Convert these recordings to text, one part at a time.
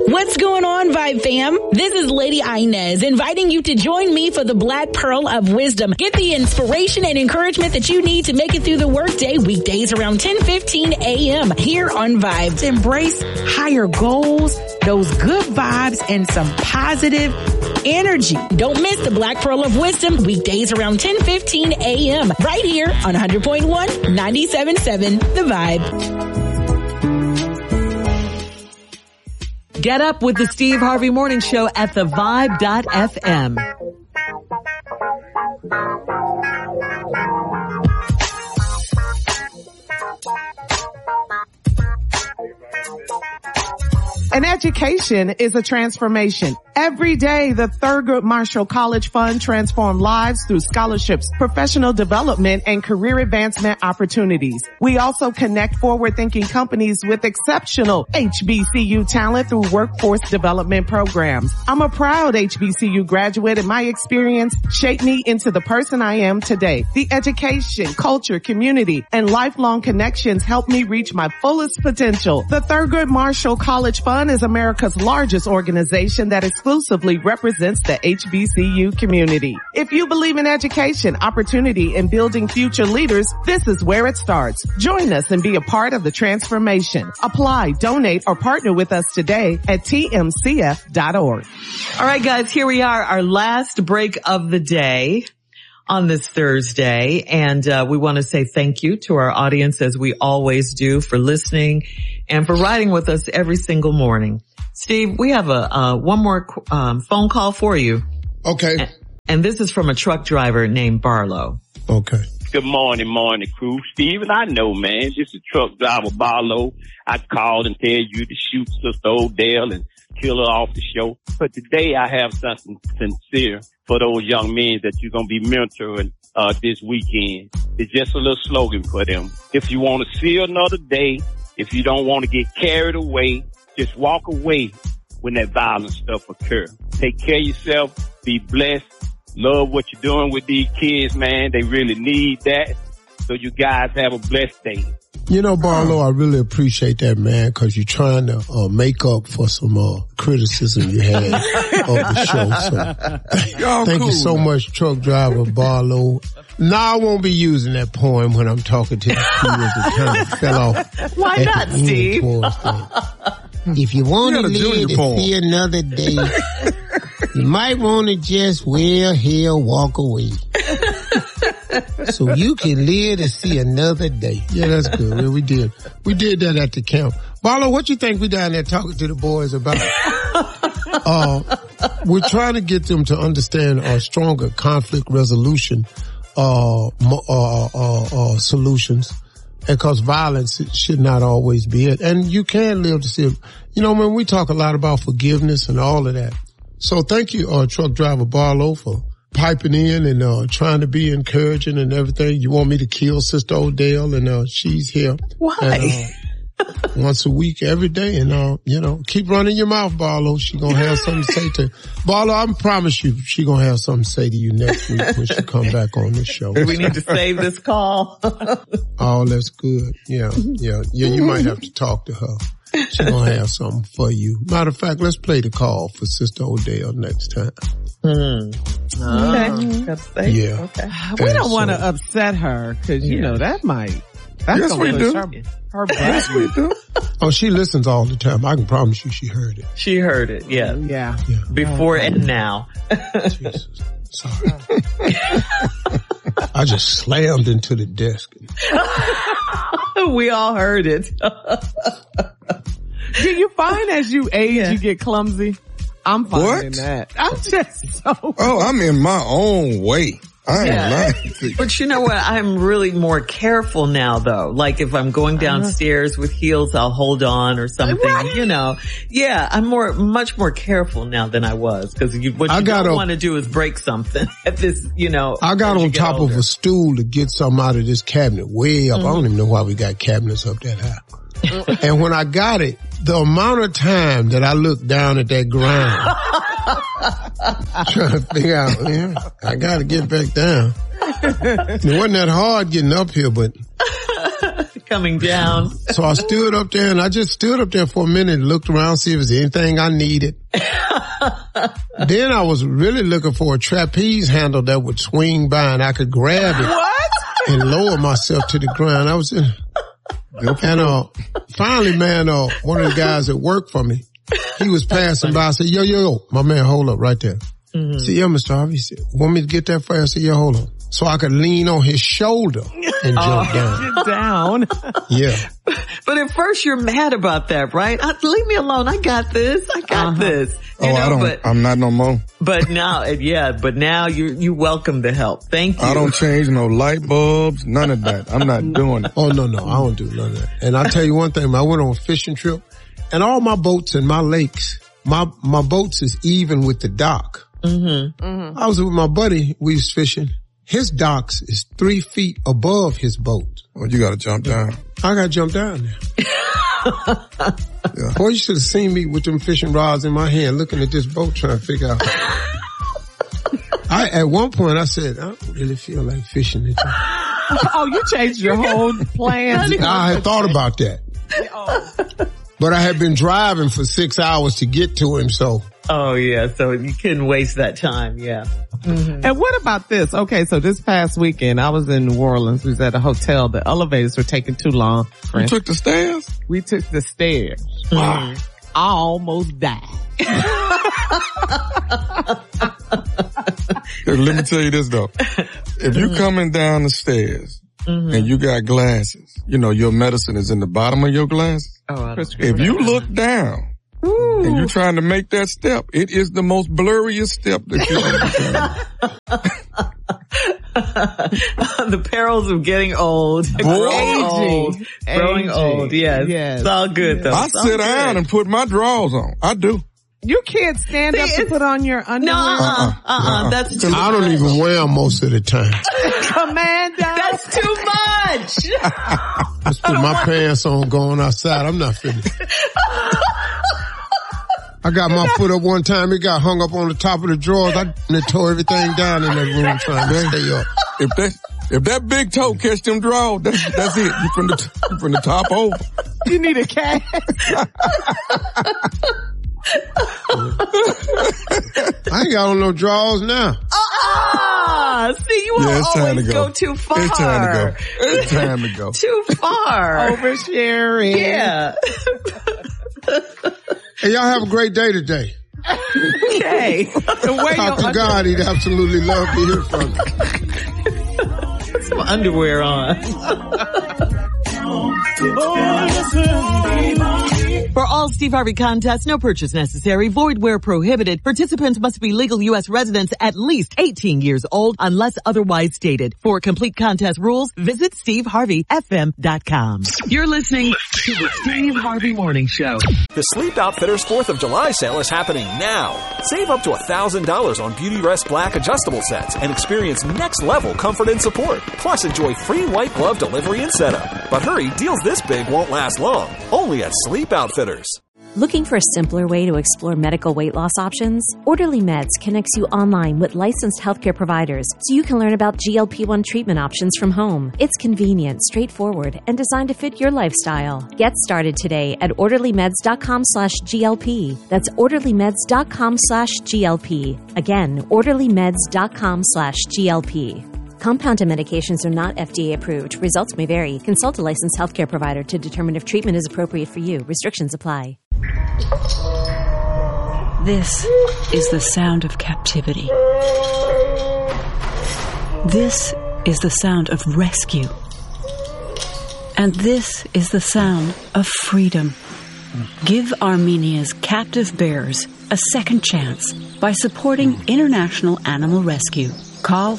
What's going on, Vibe fam? This is Lady Inez inviting you to join me for the Black Pearl of Wisdom. Get the inspiration and encouragement that you need to make it through the workday weekdays around 10:15 a.m. here on Vibe. To embrace higher goals, those good vibes, and some positive energy. Don't miss the Black Pearl of Wisdom weekdays around 10:15 a.m. right here on 100.1, 97.7 The Vibe. Get up with the Steve Harvey Morning Show at thevibe.fm. An education is a transformation. Every day, the Thurgood Marshall College Fund transforms lives through scholarships, professional development, and career advancement opportunities. We also connect forward-thinking companies with exceptional HBCU talent through workforce development programs. I'm a proud HBCU graduate, and my experience shaped me into the person I am today. The education, culture, community, and lifelong connections helped me reach my fullest potential. The Thurgood Marshall College Fund is America's largest organization that exclusively represents the HBCU community. If you believe in education, opportunity, and building future leaders, this is where it starts. Join us and be a part of the transformation. Apply, donate, or partner with us today at tmcf.org. All right, guys, here we are, our last break of the day on this Thursday. And we want to say thank you to our audience, as we always do, for listening and for riding with us every single morning. Steve, we have one more phone call for you. Okay. And this is from a truck driver named Barlow. Okay. Good morning, crew. Steven, I know, man. This is truck driver Barlow. I called and tell you to shoot Sister Odell and kill her off the show. But today I have something sincere for those young men that you're going to be mentoring this weekend. It's just a little slogan for them. If you want to see another day, if you don't want to get carried away, just walk away when that violent stuff occurs. Take care of yourself. Be blessed. Love what you're doing with these kids, man. They really need that. So you guys have a blessed day. You know, Barlow, I really appreciate that, man, because you're trying to make up for some criticism you had of the show. So thank you so much, truck driver Barlow. No, I won't be using that poem when I'm talking to the crew as it kind of fell off. Why not, Steve? If you want to live to see another day, you might want to just wear hair, walk away. So you can live to see another day. Yeah, that's good. Yeah, we did that at the camp. Barlow, what you think we down there talking to the boys about? We're trying to get them to understand a stronger conflict resolution solutions, because violence should not always be it. And you can live to see it. You know, when we talk a lot about forgiveness and all of that. So thank you, truck driver Barlow, for piping in and trying to be encouraging and everything. You want me to kill Sister Odell, and she's here. Why? And, once a week, every day, and keep running your mouth, Barlow. She gonna have something to say to Barlow. I promise you, she gonna have something to say to you next week when she come back on this show. We need to save this call. Oh, that's good. Yeah. You might have to talk to her. She's gonna have something for you. Matter of fact, let's play the call for Sister Odell next time. Okay. Yeah. Okay. We don't want to upset her, because that might. Yes, we do. Her back. Yes, we do. Oh, she listens all the time. I can promise you she heard it. She heard it, yeah. Yeah. Before and now. Jesus. Sorry. I just slammed into the desk. We all heard it. Do you find as you age, you get clumsy? I'm finding that. I'm just so... Oh, I'm in my own way. I ain't lying. But you know what? I'm really more careful now, though. Like if I'm going downstairs with heels, I'll hold on or something. Right. Yeah, I'm much more careful now than I was, because what you don't want to do is break something at this. I got on top of a stool to get something out of this cabinet way up. I don't even know why we got cabinets up that high. And when I got it, the amount of time that I looked down at that ground trying to figure out, I gotta get back down. It wasn't that hard getting up here, but coming down. So I stood up there, and I just stood up there for a minute and looked around, see if there's anything I needed. Then I was really looking for a trapeze handle that would swing by and I could grab it. What? And lower myself to the ground. I was in, and finally, man, one of the guys that worked for me, he was passing by. I said, yo, my man, hold up right there. Mm-hmm. I said, yeah, Mr. Harvey. He said, want me to get that for you? I said, yeah, hold on. So I could lean on his shoulder and jump down. Get down. Yeah. But at first you're mad about that, right? Leave me alone. I got this. I got this. I'm not no more. But now, you welcome the help. Thank you. I don't change no light bulbs, none of that. I'm not doing it. Oh, no, I don't do none of that. And I'll tell you one thing, I went on a fishing trip, and all my boats and my lakes, my boats is even with the dock. Mm-hmm. Mm-hmm. I was with my buddy, we was fishing. His docks is 3 feet above his boat. Well, you gotta jump down. I gotta jump down there. Yeah. Boy, you should have seen me with them fishing rods in my hand looking at this boat trying to figure out. At one point I said, I don't really feel like fishing it. Oh, you changed your whole plan. I had thought about that. But I had been driving for 6 hours to get to him, so. Oh, yeah. So you couldn't waste that time. Yeah. Mm-hmm. And what about this? Okay, so this past weekend, I was in New Orleans. We was at a hotel. The elevators were taking too long. You took the stairs? We took the stairs. Mm-hmm. I almost died. Let me tell you this, though. If you're coming down the stairs and you got glasses, your medicine is in the bottom of your glasses. Oh, if you look down and you're trying to make that step, it is the most blurriest step that you can The perils of getting old. Growing old. Yes. It's all good, though. I sit down and put my drawers on. I do. You can't stand up to put on your underwear. No, that's too much. I don't even wear them most of the time. Commander. That's too much. Just put my pants on going outside. I'm not fitting. I got my foot up one time. It got hung up on the top of the drawers. I tore everything down in that room trying to stay up. If that big toe catch them drawers, that's it. You from the top over. You need a cast. I ain't got on no drawers now. See, you always go too far. It's time to go. Too far. Oversharing. Yeah. Hey, y'all have a great day today. Okay. Talk to God. He'd absolutely love to hear from you. Put some underwear on. For all Steve Harvey contests, no purchase necessary, void where prohibited. Participants must be legal U.S. residents at least 18 years old unless otherwise stated. For complete contest rules, visit SteveHarveyFM.com. You're listening to the Steve Harvey Morning Show. The Sleep Outfitters 4th of July sale is happening now. Save up to $1,000 on Beauty Rest Black adjustable sets and experience next level comfort and support. Plus enjoy free white glove delivery and setup. But hurry, deals this big won't last long. Only at Sleep Outfitters. Looking for a simpler way to explore medical weight loss options? Orderly Meds connects you online with licensed healthcare providers so you can learn about GLP-1 treatment options from home. It's convenient, straightforward, and designed to fit your lifestyle. Get started today at orderlymeds.com/GLP. That's orderlymeds.com/GLP. Again, orderlymeds.com/GLP. Compounded medications are not FDA approved. Results may vary. Consult a licensed healthcare provider to determine if treatment is appropriate for you. Restrictions apply. This is the sound of captivity. This is the sound of rescue. And this is the sound of freedom. Give Armenia's captive bears a second chance by supporting International Animal Rescue. Call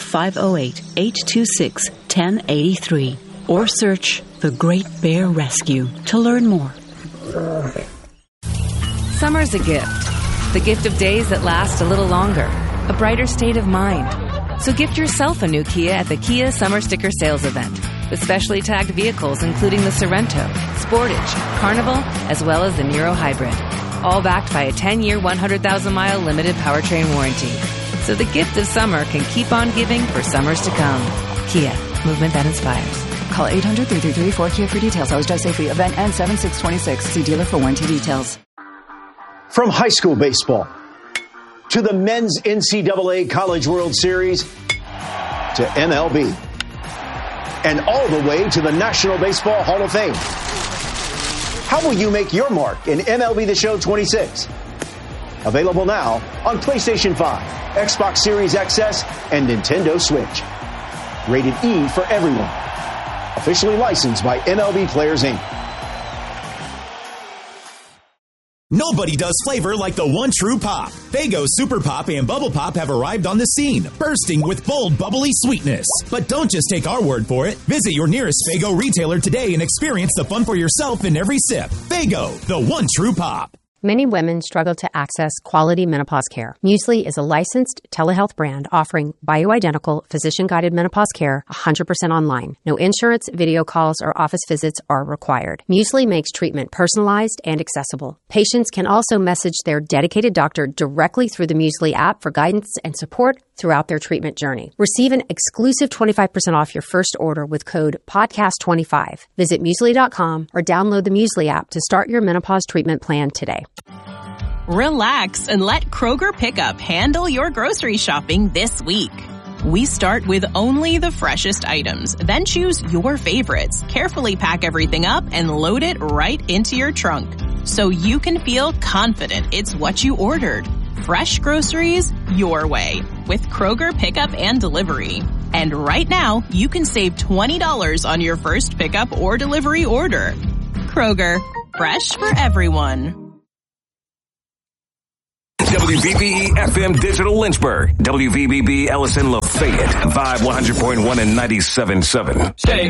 508-826-1083 or search The Great Bear Rescue to learn more. Summer's a gift. The gift of days that last a little longer. A brighter state of mind. So gift yourself a new Kia at the Kia Summer Sticker Sales Event. With specially tagged vehicles including the Sorento, Sportage, Carnival, as well as the Niro Hybrid. All backed by a 10-year, 100,000-mile limited powertrain warranty. So the gift of summer can keep on giving for summers to come. Kia, movement that inspires. Call 800-333-4KIA for details. Always drive safely. Event ends 7/6/26. See dealer for warranty details. From high school baseball to the men's NCAA College World Series to MLB and all the way to the National Baseball Hall of Fame. How will you make your mark in MLB The Show 26? Available now on PlayStation 5, Xbox Series XS, and Nintendo Switch. Rated E for everyone. Officially licensed by MLB Players, Inc. Nobody does flavor like the one true pop. Faygo Super Pop and Bubble Pop have arrived on the scene, bursting with bold, bubbly sweetness. But don't just take our word for it. Visit your nearest Faygo retailer today and experience the fun for yourself in every sip. Faygo, the one true pop. Many women struggle to access quality menopause care. Muesli is a licensed telehealth brand offering bioidentical, physician-guided menopause care 100% online. No insurance, video calls, or office visits are required. Muesli makes treatment personalized and accessible. Patients can also message their dedicated doctor directly through the Muesli app for guidance and support throughout their treatment journey. Receive an exclusive 25% off your first order with code PODCAST25. Visit Muesli.com or download the Muesli app to start your menopause treatment plan today. Relax and let Kroger Pickup handle your grocery shopping this week. We start with only the freshest items, then choose your favorites, carefully pack everything up, and load it right into your trunk so you can feel confident it's what you ordered. Fresh groceries your way with Kroger Pickup and Delivery. And right now, you can save $20 on your first pickup or delivery order. Kroger, fresh for everyone. WVBE FM Digital Lynchburg. WVBB Ellison Lafayette. Vibe 100.1 and 97.7. Stay